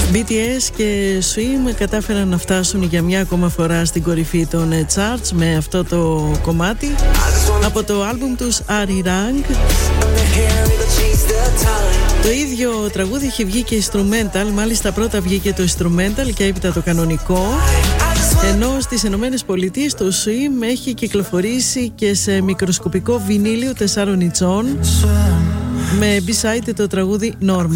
BTS και Swim κατάφεραν να φτάσουν για μια ακόμα φορά στην κορυφή των charts με αυτό το κομμάτι από το άλμπουμ τους Arirang. Το ίδιο τραγούδι είχε βγει και instrumental, μάλιστα πρώτα βγήκε το instrumental και έπειτα το κανονικό, ενώ στις Ηνωμένες Πολιτείες το Swim έχει κυκλοφορήσει και σε μικροσκοπικό βινίλιο 4 ιντσών με B-side το τραγούδι Normal.